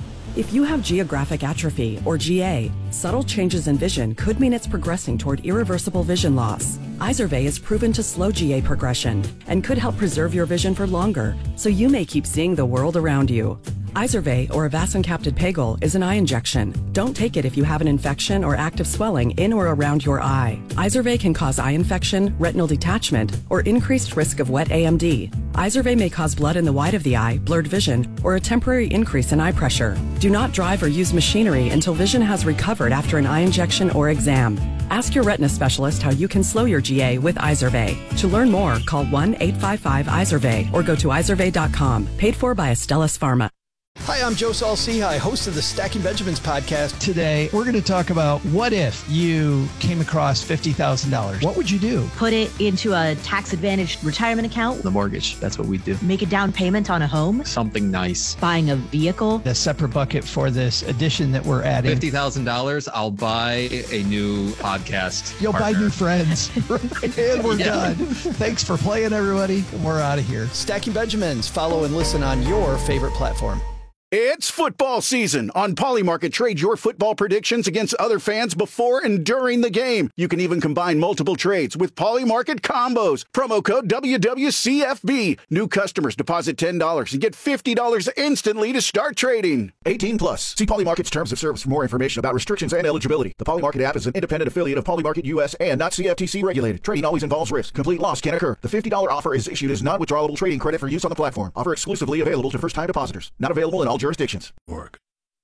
If you have geographic atrophy, or G A, subtle changes in vision could mean it's progressing toward irreversible vision loss. Izervay is proven to slow G A progression and could help preserve your vision for longer, so you may keep seeing the world around you. Izervay, or avacincaptad pegol, is an eye injection. Don't take it if you have an infection or active swelling in or around your eye. Izervay can cause eye infection, retinal detachment, or increased risk of wet A M D. Izervay may cause blood in the white of the eye, blurred vision, or a temporary increase in eye pressure. Do not drive or use machinery until vision has recovered after an eye injection or exam. Ask your retina specialist how you can slow your G A with Izervay. To learn more, call one eight five five Izervay or go to izervay dot com. Paid for by Astellas Pharma. Hi, I'm Joe Saul-Sehy, host of the Stacking Benjamins podcast. Today, we're going to talk about what if you came across fifty thousand dollars. What would you do? Put it into a tax-advantaged retirement account. The mortgage, that's what we do. Make a down payment on a home. Something nice. Buying a vehicle. A separate bucket for this addition that we're adding. fifty thousand dollars, I'll buy a new podcast You'll partner. buy new friends. And we're yeah. done. Thanks for playing, everybody. We're out of here. Stacking Benjamins. Follow and listen on your favorite platform. It's football season. On Polymarket, trade your football predictions against other fans before and during the game. You can even combine multiple trades with Polymarket combos. Promo code W W C F B. New customers deposit ten dollars and get fifty dollars instantly to start trading. eighteen plus. See Polymarket's terms of service for more information about restrictions and eligibility. The Polymarket app is an independent affiliate of Polymarket U S and not C F T C regulated. Trading always involves risk. Complete loss can occur. The fifty dollars offer is issued as non-withdrawable trading credit for use on the platform. Offer exclusively available to first-time depositors. Not available in all jurisdictions. Org.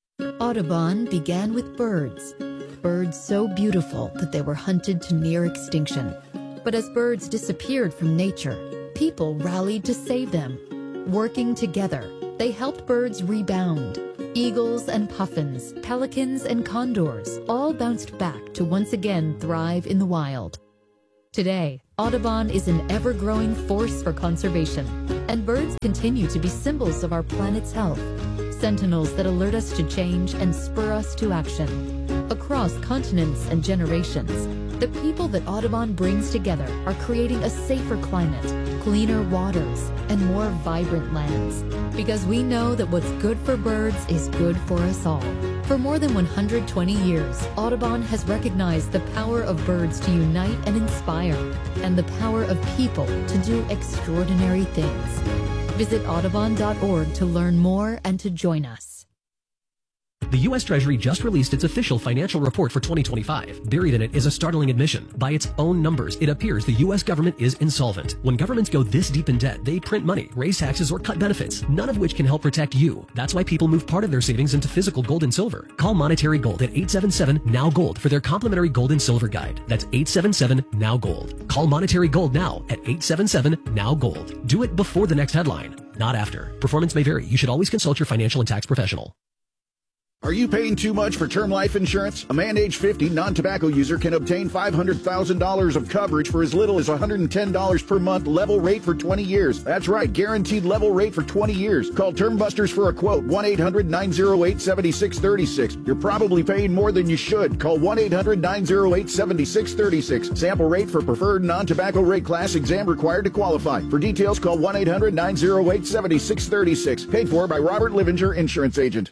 Audubon began with birds. Birds so beautiful that they were hunted to near extinction. But as birds disappeared from nature, people rallied to save them. Working together, they helped birds rebound. Eagles and puffins, pelicans and condors all bounced back to once again thrive in the wild. Today, Audubon is an ever-growing force for conservation, and birds continue to be symbols of our planet's health, sentinels that alert us to change and spur us to action. Across continents and generations, the people that Audubon brings together are creating a safer climate, cleaner waters, and more vibrant lands. Because we know that what's good for birds is good for us all. For more than one hundred twenty years, Audubon has recognized the power of birds to unite and inspire, and the power of people to do extraordinary things. Visit audubon dot org to learn more and to join us. The U S Treasury just released its official financial report for twenty twenty-five. Buried in it is a startling admission. By its own numbers, it appears the U S government is insolvent. When governments go this deep in debt, they print money, raise taxes, or cut benefits, none of which can help protect you. That's why people move part of their savings into physical gold and silver. Call Monetary Gold at eight seven seven, N O W, GOLD for their complimentary gold and silver guide. That's eight seven seven, N O W, GOLD. Call Monetary Gold now at eight seven seven, N O W, GOLD. Do it before the next headline, not after. Performance may vary. You should always consult your financial and tax professional. Are you paying too much for term life insurance? A man age fifty non-tobacco user can obtain five hundred thousand dollars of coverage for as little as one hundred ten dollars per month, level rate for twenty years. That's right, guaranteed level rate for twenty years. Call Term Busters for a quote, one eight hundred, nine oh eight, seven six three six. You're probably paying more than you should. Call one eight hundred, nine oh eight, seven six three six. Sample rate for preferred non-tobacco rate class, exam required to qualify. For details, call one eight hundred, nine oh eight, seven six three six. Paid for by Robert Livinger, Insurance Agent.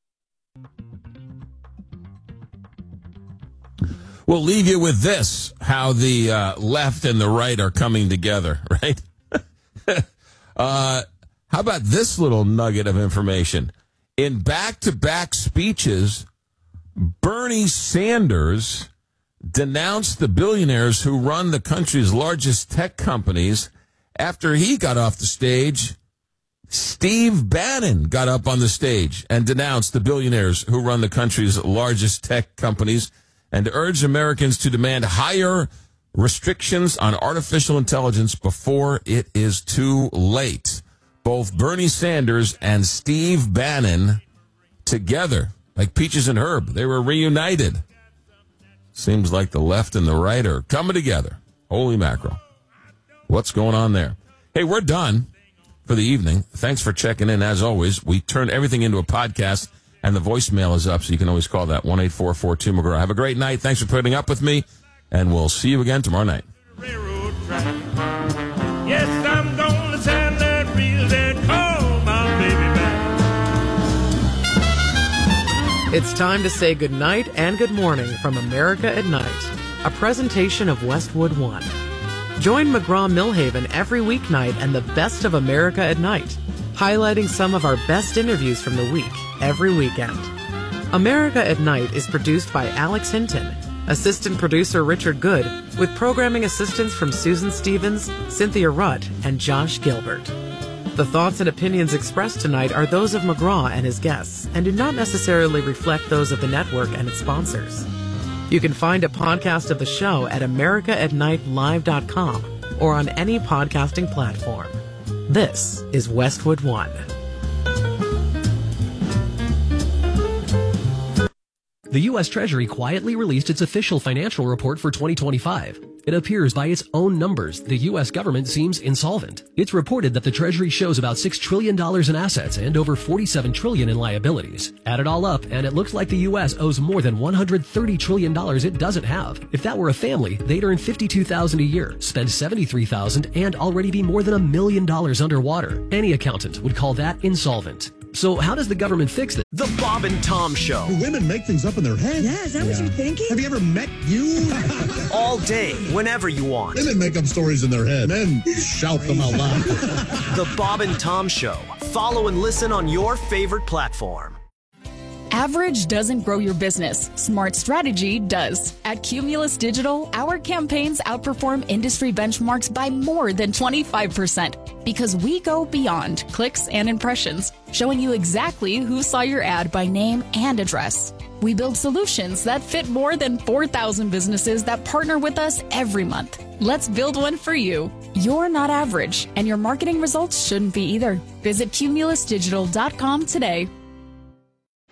We'll leave you with this, how the uh, left and the right are coming together, right? uh, how about this little nugget of information? In back-to-back speeches, Bernie Sanders denounced the billionaires who run the country's largest tech companies. After he got off the stage, Steve Bannon got up on the stage and denounced the billionaires who run the country's largest tech companies and urged Americans to demand higher restrictions on artificial intelligence before it is too late. Both Bernie Sanders and Steve Bannon together, like peaches and herb, they were reunited. Seems like the left and the right are coming together. Holy mackerel. What's going on there? Hey, we're done for the evening. Thanks for checking in. As always, we turn everything into a podcast. And the voicemail is up, so you can always call that one eight four four two McGraw. Have a great night. Thanks for putting up with me, and we'll see you again tomorrow night. Yes, I'm gonna send that real and call my baby back. It's time to say good night and good morning from America at Night, a presentation of Westwood One. Join McGraw-Milhaven every weeknight and the best of America at Night, highlighting some of our best interviews from the week every weekend. America at Night is produced by Alex Hinton, assistant producer Richard Good, with programming assistance from Susan Stevens, Cynthia Rutt, and Josh Gilbert. The thoughts and opinions expressed tonight are those of McGraw and his guests, and do not necessarily reflect those of the network and its sponsors. You can find a podcast of the show at america at night live dot com or on any podcasting platform. This is Westwood One. The U S Treasury quietly released its official financial report for twenty twenty-five. It appears by its own numbers, the U S government seems insolvent. It's reported that the Treasury shows about six trillion dollars in assets and over forty-seven trillion dollars in liabilities. Add it all up, and it looks like the U S owes more than one hundred thirty trillion dollars it doesn't have. If that were a family, they'd earn fifty-two thousand dollars a year, spend seventy-three thousand dollars, and already be more than a million dollars underwater. Any accountant would call that insolvent. So how does the government fix it? The Bob and Tom Show. Do women make things up in their head? Yeah, is that yeah. what you're thinking? Have you ever met you? All day, whenever you want. Women make up stories in their head. Men shout them out loud. The Bob and Tom Show. Follow and listen on your favorite platform. Average doesn't grow your business. Smart strategy does. At Cumulus Digital, our campaigns outperform industry benchmarks by more than twenty-five percent because we go beyond clicks and impressions, showing you exactly who saw your ad by name and address. We build solutions that fit more than four thousand businesses that partner with us every month. Let's build one for you. You're not average, and your marketing results shouldn't be either. Visit cumulus digital dot com today.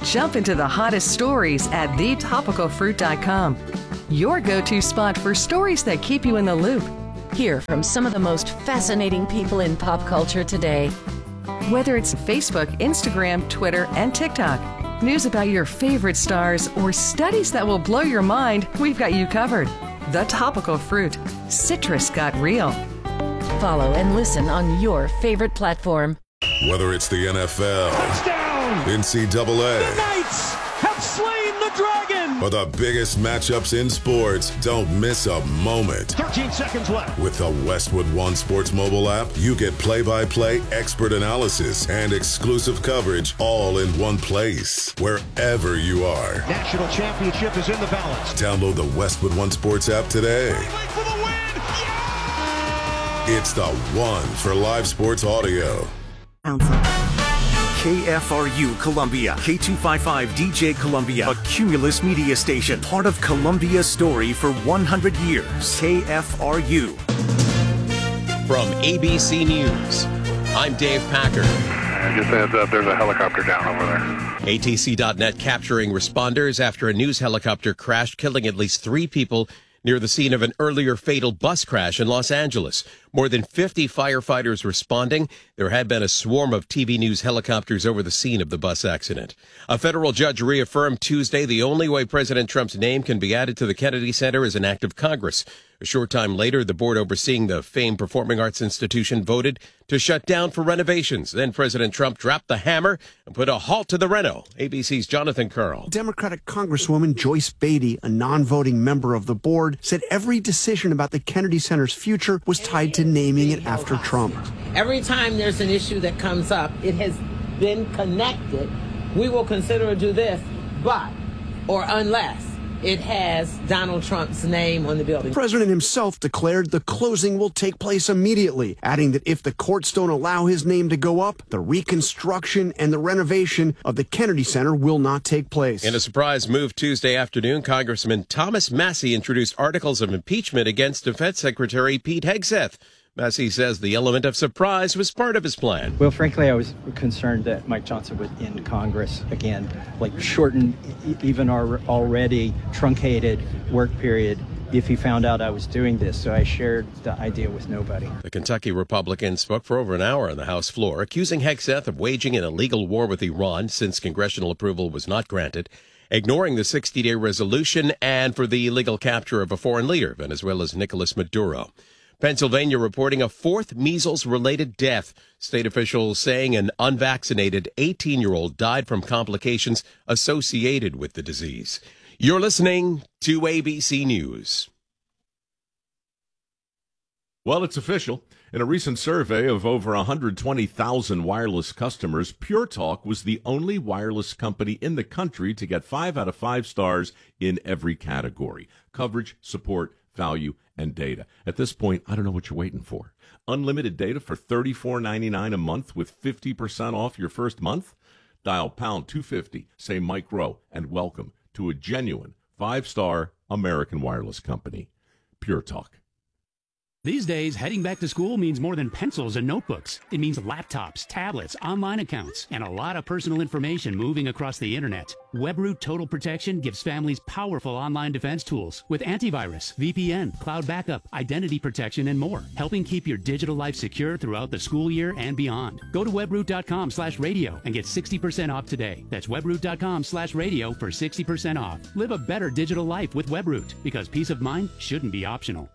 Jump into the hottest stories at the topical fruit dot com. Your go-to spot for stories that keep you in the loop. Hear from some of the most fascinating people in pop culture today. Whether it's Facebook, Instagram, Twitter, and TikTok, news about your favorite stars, or studies that will blow your mind, we've got you covered. The Topical Fruit. Citrus got real. Follow and listen on your favorite platform. Whether it's the N F L, touchdown, N C double A, the Knights have slain the dragon, or the biggest matchups in sports, don't miss a moment. thirteen seconds left. With the Westwood One Sports mobile app, you get play-by-play expert analysis and exclusive coverage all in one place, wherever you are. National championship is in the balance. Download the Westwood One Sports app today. For the win. Yeah! It's the one for live sports audio. K F R U Columbia, K two fifty-five D J Columbia, a Cumulus media station, part of Columbia's story for one hundred years. K F R U. From A B C News, I'm Dave Packer. Just a heads up, there's a helicopter down over there. A T C dot net capturing responders after a news helicopter crashed, killing at least three people near the scene of an earlier fatal bus crash in Los Angeles. More than fifty firefighters responding. There had been a swarm of T V news helicopters over the scene of the bus accident. A federal judge reaffirmed Tuesday the only way President Trump's name can be added to the Kennedy Center is an act of Congress. A short time later, the board overseeing the famed performing arts institution voted to shut down for renovations. Then President Trump dropped the hammer and put a halt to the reno. A B C's Jonathan Curl. Democratic Congresswoman Joyce Beatty, a non-voting member of the board, said every decision about the Kennedy Center's future was tied to naming it after Trump. Every time there's an issue that comes up, it has been connected. We will consider to do this, but, or unless, it has Donald Trump's name on the building. The president himself declared the closing will take place immediately, adding that if the courts don't allow his name to go up, the reconstruction and the renovation of the Kennedy Center will not take place. In a surprise move Tuesday afternoon, Congressman Thomas Massie introduced articles of impeachment against Defense Secretary Pete Hegseth. Massie says the element of surprise was part of his plan. Well, frankly, I was concerned that Mike Johnson would end Congress again, like shorten e- even our already truncated work period if he found out I was doing this. So I shared the idea with nobody. The Kentucky Republicans spoke for over an hour on the House floor, accusing Hegseth of waging an illegal war with Iran since congressional approval was not granted, ignoring the sixty-day resolution, and for the illegal capture of a foreign leader, Venezuela's Nicolas Maduro. Pennsylvania reporting a fourth measles-related death. State officials saying an unvaccinated eighteen-year-old died from complications associated with the disease. You're listening to A B C News. Well, it's official. In a recent survey of over one hundred twenty thousand wireless customers, Pure Talk was the only wireless company in the country to get five out of five stars in every category: coverage, support, value, and data. At this point, I don't know what you're waiting for. Unlimited data for thirty-four ninety-nine a month with fifty percent off your first month? Dial pound two fifty, say Mike Rowe, and welcome to a genuine five-star American wireless company. Pure Talk. These days, heading back to school means more than pencils and notebooks. It means laptops, tablets, online accounts, and a lot of personal information moving across the internet. WebRoot Total Protection gives families powerful online defense tools with antivirus, V P N, cloud backup, identity protection, and more, helping keep your digital life secure throughout the school year and beyond. Go to webroot.com slash radio and get sixty percent off today. That's webroot.com slash radio for sixty percent off. Live a better digital life with WebRoot, because peace of mind shouldn't be optional.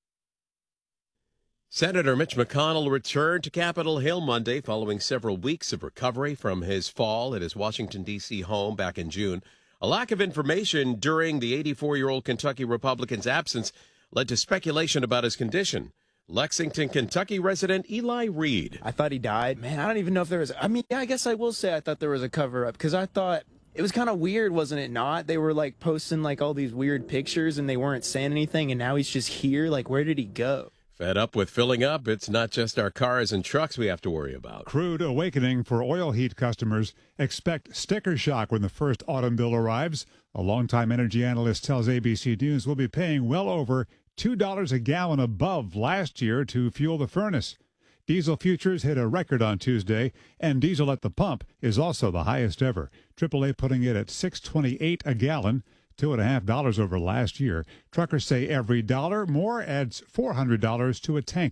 Senator Mitch McConnell returned to Capitol Hill Monday following several weeks of recovery from his fall at his Washington, D C home back in June. A lack of information during the eighty-four-year-old Kentucky Republican's absence led to speculation about his condition. Lexington, Kentucky resident Eli Reed. I thought he died. Man, I don't even know if there was... I mean, yeah, I guess I will say I thought there was a cover-up, because I thought... It was kind of weird, wasn't it not? They were, like, posting, like, all these weird pictures, and they weren't saying anything, and now he's just here. Like, where did he go? Fed up with filling up, it's not just our cars and trucks we have to worry about. Crude awakening for oil heat customers. Expect sticker shock when the first autumn bill arrives. A longtime energy analyst tells A B C News we'll be paying well over two dollars a gallon above last year to fuel the furnace. Diesel futures hit a record on Tuesday, and diesel at the pump is also the highest ever. triple A putting it at six twenty-eight a gallon, two and a half dollars over last year. Truckers say every dollar more adds four hundred dollars to a tank.